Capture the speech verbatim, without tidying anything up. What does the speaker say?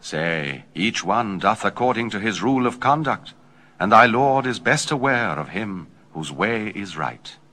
Say, each one doth according to his rule of conduct, and thy Lord is best aware of him whose way is right.